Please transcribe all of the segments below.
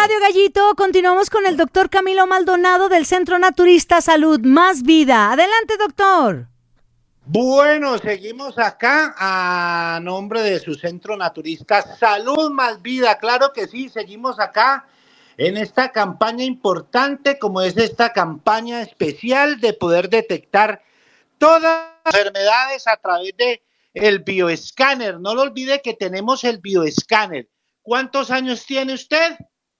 Radio Gallito. Continuamos con el doctor Camilo Maldonado del Centro Naturista Salud Más Vida. Adelante, doctor. Bueno, seguimos acá a nombre de su Centro Naturista Salud Más Vida. Claro que sí, seguimos acá en esta campaña importante, como es esta campaña especial de poder detectar todas las enfermedades a través de el bioescáner. No lo olvide que tenemos el bioescáner. ¿Cuántos años tiene usted?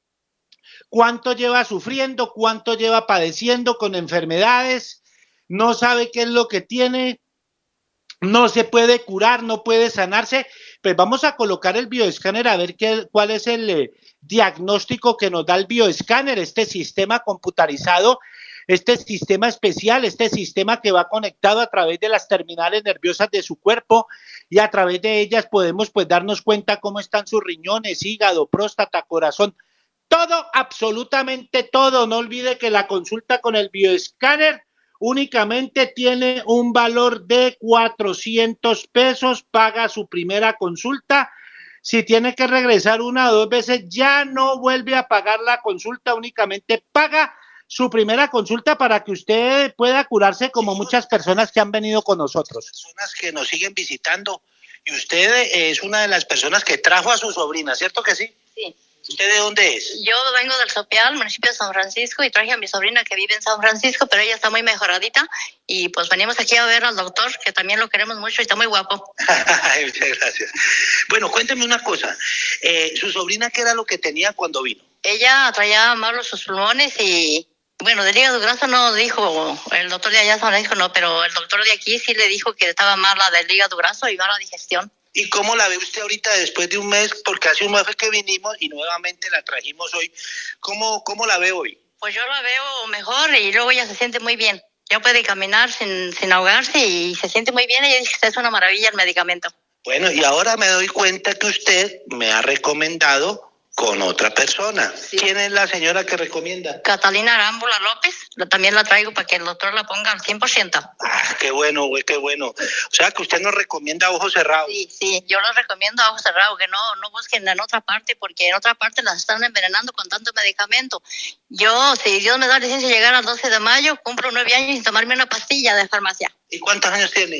¿Cuánto lleva sufriendo? ¿Cuánto lleva padeciendo con enfermedades? ¿No sabe qué es lo que tiene? ¿No se puede curar? ¿No puede sanarse? Pues vamos a colocar el bioescáner a ver cuál es el diagnóstico que nos da el bioescáner, este sistema computarizado, este sistema especial, este sistema que va conectado a través de las terminales nerviosas de su cuerpo y a través de ellas podemos pues darnos cuenta cómo están sus riñones, hígado, próstata, corazón, todo, absolutamente todo. No olvide que la consulta con el bioescáner únicamente tiene un valor de 400 pesos, paga su primera consulta. Si tiene que regresar una o dos veces, ya no vuelve a pagar la consulta, únicamente paga su primera consulta para que usted pueda curarse como muchas personas que han venido con nosotros. Personas que nos siguen visitando y usted es una de las personas que trajo a su sobrina, ¿cierto que sí? Sí. ¿Usted de dónde es? Yo vengo del Sopial, municipio de San Francisco, y traje a mi sobrina que vive en San Francisco, pero ella está muy mejoradita, y pues venimos aquí a ver al doctor, que también lo queremos mucho y está muy guapo. Muchas gracias. Bueno, cuénteme una cosa, ¿su sobrina qué era lo que tenía cuando vino? Ella traía malos sus pulmones y, bueno, del hígado graso no dijo, el doctor de allá no dijo no, pero el doctor de aquí sí le dijo que estaba mala del hígado graso y mala digestión. ¿Y cómo la ve usted ahorita después de un mes? Porque hace un mes fue que vinimos y nuevamente la trajimos hoy. ¿Cómo la ve hoy? Pues yo la veo mejor y luego ella se siente muy bien. Ya puede caminar sin ahogarse y se siente muy bien. Ella dice que es una maravilla el medicamento. Bueno, y ahora me doy cuenta que usted me ha recomendado con otra persona. Sí. ¿Quién es la señora que recomienda? Catalina Arámbula López. También la traigo para que el doctor la ponga al 100%. Ah, qué bueno, güey, qué bueno. O sea, que usted nos recomienda a ojos cerrados. Sí, yo los recomiendo a ojos cerrados, que no busquen en otra parte, porque en otra parte las están envenenando con tanto medicamento. Yo, si Dios me da licencia de llegar al 12 de mayo, cumplo 9 años sin tomarme una pastilla de farmacia. ¿Y cuántos años tiene?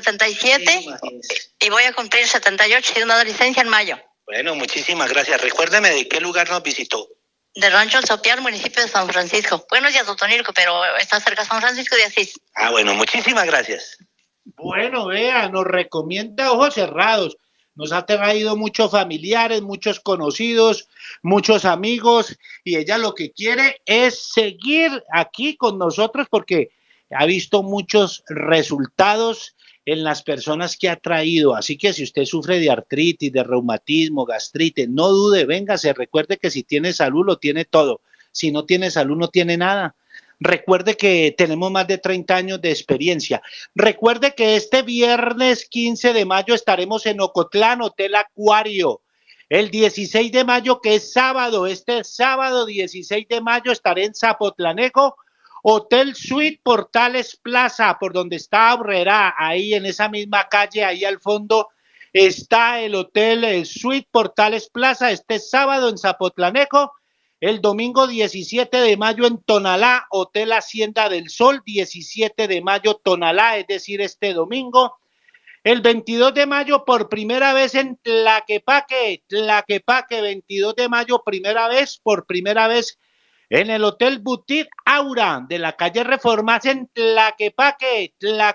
77, y voy a cumplir 78 si Dios me da licencia en mayo. Bueno, muchísimas gracias. Recuérdeme de qué lugar nos visitó. De Rancho El Sopial, municipio de San Francisco. Buenos días, doctor Nirko, pero está cerca de San Francisco de Asís. Ah, bueno, muchísimas gracias. Bueno, vea, nos recomienda ojos cerrados. Nos ha traído muchos familiares, muchos conocidos, muchos amigos, y ella lo que quiere es seguir aquí con nosotros porque ha visto muchos resultados en las personas que ha traído. Así que si usted sufre de artritis, de reumatismo, gastritis, no dude, véngase, recuerde que si tiene salud lo tiene todo, si no tiene salud no tiene nada. Recuerde que tenemos más de 30 años de experiencia. Recuerde que este viernes 15 de mayo estaremos en Ocotlán, Hotel Acuario. El 16 de mayo, que es sábado, este sábado 16 de mayo estaré en Zapotlanejo, Hotel Suite Portales Plaza, por donde está Aurrera, ahí en esa misma calle, ahí al fondo está el Hotel Suite Portales Plaza, este sábado en Zapotlanejo. El domingo 17 de mayo en Tonalá, Hotel Hacienda del Sol, 17 de mayo Tonalá, es decir, este domingo. El 22 de mayo por primera vez en Tlaquepaque, 22 de mayo por primera vez en el Hotel Boutique Aura de la calle Reformas en Tlaquepaque,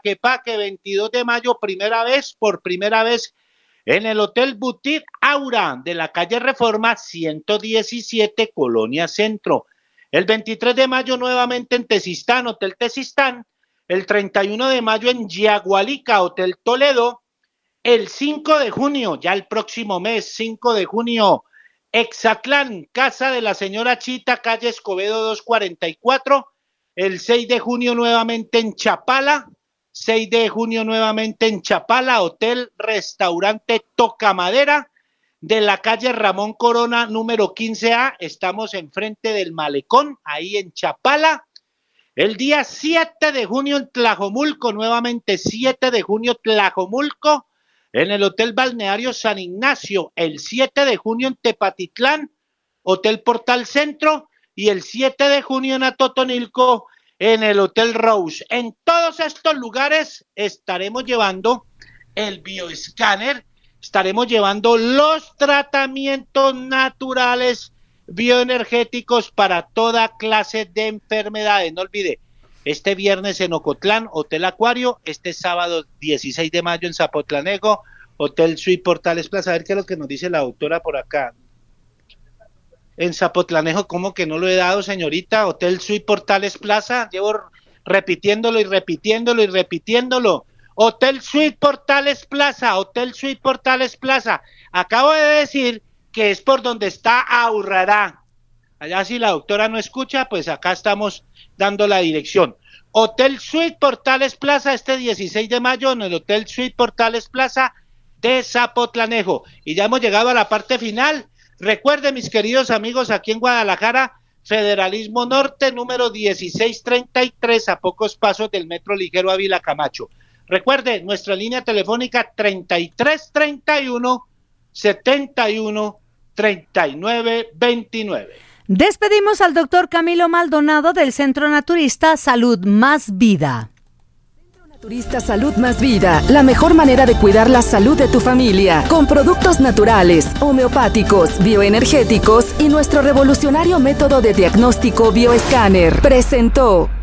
22 de mayo por primera vez en el Hotel Boutique Aura de la calle Reforma 117, Colonia Centro. El 23 de mayo nuevamente en Tezistán, Hotel Tezistán. El 31 de mayo en Yagualica, Hotel Toledo. El 5 de junio, ya el próximo mes, 5 de junio, Exatlán, Casa de la Señora Chita, calle Escobedo 244. El 6 de junio nuevamente en Chapala. 6 de junio nuevamente en Chapala, Hotel Restaurante Tocamadera, de la calle Ramón Corona, número 15A, estamos enfrente del Malecón, ahí en Chapala. El día 7 de junio en Tlajomulco, nuevamente 7 de junio Tlajomulco, en el Hotel Balneario San Ignacio. El 7 de junio en Tepatitlán, Hotel Portal Centro, y el 7 de junio en Atotonilco, en el Hotel Rose. En todos estos lugares estaremos llevando el bioescáner, estaremos llevando los tratamientos naturales bioenergéticos para toda clase de enfermedades. No olvide, este viernes en Ocotlán, Hotel Acuario, este sábado 16 de mayo en Zapotlanejo, Hotel Suite Portales Plaza. A ver qué es lo que nos dice la doctora por acá. En Zapotlanejo, ¿cómo que no lo he dado, señorita? Hotel Suite Portales Plaza, llevo repitiéndolo y repitiéndolo y repitiéndolo. Hotel Suite Portales Plaza, Hotel Suite Portales Plaza. Acabo de decir que es por donde está Aurrará. Allá si la doctora no escucha, pues acá estamos dando la dirección. Hotel Suite Portales Plaza, este 16 de mayo en el Hotel Suite Portales Plaza de Zapotlanejo. Y ya hemos llegado a la parte final. Recuerden, mis queridos amigos, aquí en Guadalajara, Federalismo Norte, número 1633, a pocos pasos del Metro Ligero Ávila Camacho. Recuerden, nuestra línea telefónica 3331 71 39 29. Despedimos al doctor Camilo Maldonado del Centro Naturista Salud Más Vida. Naturista Salud Más Vida, la mejor manera de cuidar la salud de tu familia, con productos naturales, homeopáticos, bioenergéticos y nuestro revolucionario método de diagnóstico bioescáner. Presentó